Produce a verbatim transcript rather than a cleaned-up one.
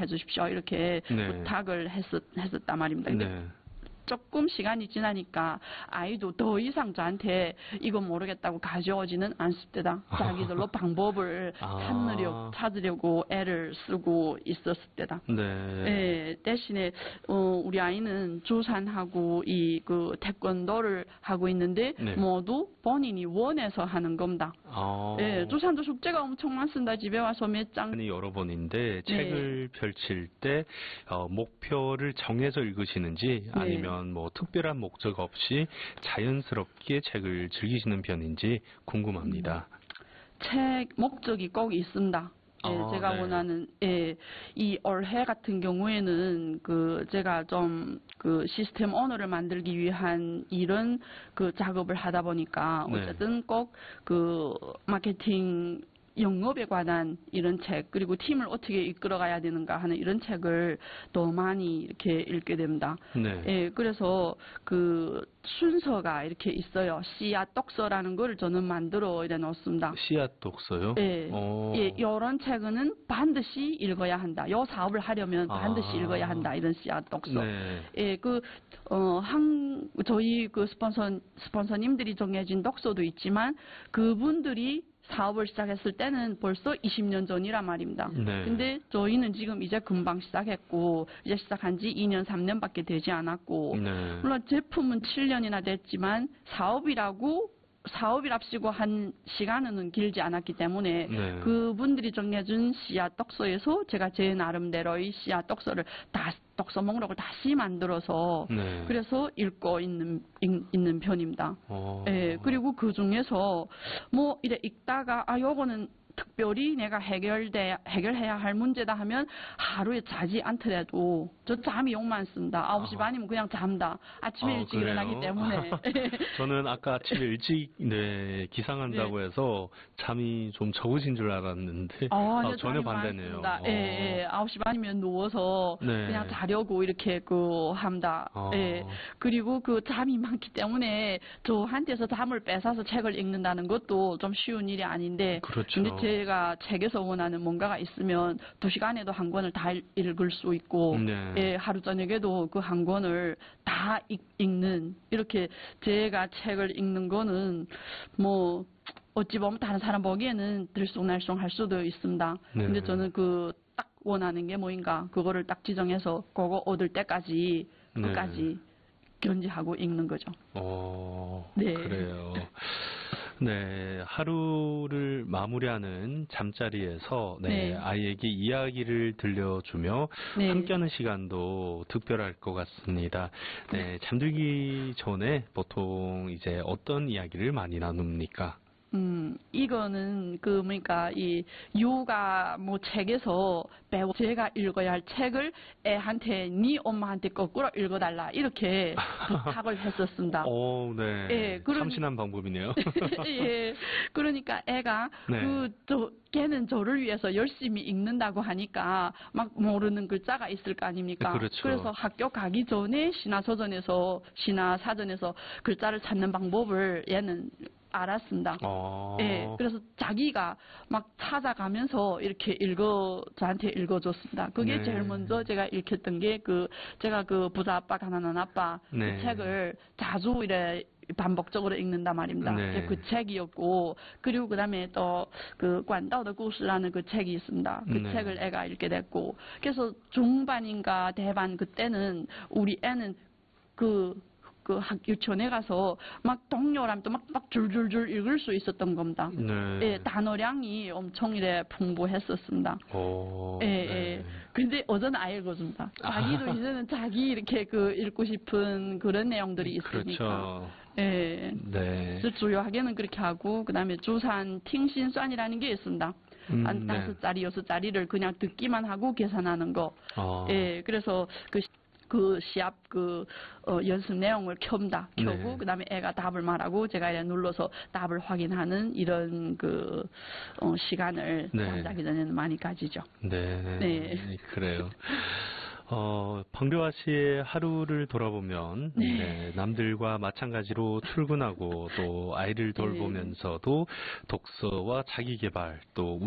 해주십시오. 이렇게 네. 부탁을 했었, 했었단 말입니다. 근데 네. 조금 시간이 지나니까 아이도 더 이상 저한테 이거 모르겠다고 가져오지는 않습니다. 자기들로 방법을 아. 찾으려고, 찾으려고 애를 쓰고 있었을 때다. 네. 예, 대신에 어, 우리 아이는 주산하고 이 그 태권도를 하고 있는데 네. 모두 본인이 원해서 하는 겁니다. 아. 예, 주산도 숙제가 엄청 많습니다. 집에 와서 몇 장. 여러 번인데 네. 책을 펼칠 때 어, 목표를 정해서 읽으시는지 아니면 네. 뭐 특별한 목적 없이 자연스럽게 책을 즐기시는 편인지 궁금합니다. 책 목적이 꼭 있습니다. 예, 아, 제가 네. 원하는, 예, 이 올해 같은 경우에는 그 제가 좀 그 시스템 언어를 만들기 위한 이런 그 작업을 하다 보니까 네. 어쨌든 꼭 그 마케팅 영업에 관한 이런 책, 그리고 팀을 어떻게 이끌어가야 되는가 하는 이런 책을 더 많이 이렇게 읽게 됩니다. 네. 예, 그래서 그 순서가 이렇게 있어요. 씨앗 독서라는 걸 저는 만들어 이래 놓습니다. 씨앗 독서요? 예, 오. 예, 이런 책은 반드시 읽어야 한다. 요 사업을 하려면 반드시 아. 읽어야 한다. 이런 씨앗 독서. 네. 예, 그, 어, 한, 저희 그 스폰서, 스폰서님들이 정해진 독서도 있지만 그분들이 사업을 시작했을 때는 벌써 이십 년 전이란 말입니다. 네. 근데 저희는 지금 이제 금방 시작했고, 이제 시작한 지 이 년, 삼 년밖에 되지 않았고, 네. 물론 제품은 칠 년이나 됐지만 사업이라고 사업이랍시고 한 시간은 길지 않았기 때문에 네. 그분들이 정해준 씨앗 독서에서 제가 제 나름대로의 씨앗 독서를 다 독서 목록을 다시 만들어서 네. 그래서 읽고 있는 읽, 있는 편입니다. 오. 예, 그리고 그 중에서 뭐 이래 읽다가 아 요거는 특별히 내가 해결돼 해결해야 할 문제다 하면 하루에 자지 않더라도 저 잠이 욕 많습니다. 아홉 시 아. 반이면 그냥 잠다. 아침에 아, 일찍 그래요? 일어나기 때문에. 저는 아까 아침에 일찍 네, 기상한다고 네. 해서 잠이 좀 적으신 줄 알았는데 아, 아, 아니요, 전혀 잠이 반대네요. 많습니다. 예, 예. 아홉 시 반이면 누워서 네. 그냥 자려고 이렇게 그 합니다. 어. 예. 그리고 그 잠이 많기 때문에 저한테서 잠을 뺏어서 책을 읽는다는 것도 좀 쉬운 일이 아닌데. 그렇죠. 근데 제가 책에서 원하는 뭔가가 있으면 두 시간에도 한 권을 다 읽을 수 있고, 네. 예, 하루 저녁에도 그 한 권을 다 읽, 읽는, 이렇게 제가 책을 읽는 거는 뭐, 어찌 보면 다른 사람 보기에는 들쑥날쑥 할 수도 있습니다. 네. 근데 저는 그 딱 원하는 게 뭐인가, 그거를 딱 지정해서 그거 얻을 때까지, 네. 끝까지 견지하고 읽는 거죠. 어, 네. 그래요. 네, 하루를 마무리하는 잠자리에서 네, 네. 아이에게 이야기를 들려주며 네. 함께하는 시간도 특별할 것 같습니다. 네, 잠들기 전에 보통 이제 어떤 이야기를 많이 나눕니까? 음, 이거는, 그, 뭐니까, 이, 유가, 뭐, 책에서 배워, 제가 읽어야 할 책을 애한테, 니 엄마한테 거꾸로 읽어달라. 이렇게 부탁을 했었습니다. 오, 네. 예, 그런- 참신한 방법이네요. 예. 그러니까 애가, 네. 그, 저, 걔는 저를 위해서 열심히 읽는다고 하니까, 막 모르는 글자가 있을 거 아닙니까? 네, 그렇죠. 그래서 학교 가기 전에 신화서전에서, 신화사전에서 글자를 찾는 방법을 얘는 알았습니다. 어. 예, 그래서 자기가 막 찾아가면서 이렇게 읽어, 저한테 읽어줬습니다. 그게 네. 제일 먼저 제가 읽혔던 게 그, 제가 그 부자 아빠, 가난한 아빠, 네. 그 책을 자주 이래 반복적으로 읽는단 말입니다. 네. 그 책이었고, 그리고 그 다음에 또 그 관다오의故事라는 그 책이 있습니다. 그 네. 책을 애가 읽게 됐고, 그래서 중반인가 대반 그때는 우리 애는 그 그 학 유치원에 가서 막 동료랑 또 막 막 줄줄줄 읽을 수 있었던 겁니다. 네. 예, 단어량이 엄청 이래 풍부했었습니다. 오, 예, 네. 예. 근데 어제는 안 읽어줍니다. 자기도 이제는 자기 이렇게 그 읽고 싶은 그런 내용들이 있으니까. 그렇죠. 예. 네. 그래서 주요하게는 그렇게 하고, 그 다음에 주산 팅신산이라는 게 있습니다. 음, 한 네. 다섯 자리, 여섯 자리를 그냥 듣기만 하고 계산하는 거. 어. 예, 그래서 그, 그 시합 그, 어, 연습 내용을 켭다. 켜고, 네. 그 다음에 애가 답을 말하고, 제가 이렇게 눌러서 답을 확인하는 이런 그, 어, 시간을 네. 잠자기 전에는 많이 가지죠. 네. 네. 그래요. 어, 방교아 씨의 하루를 돌아보면, 네. 네, 남들과 마찬가지로 출근하고 또 아이를 돌보면서도 독서와 자기 개발 또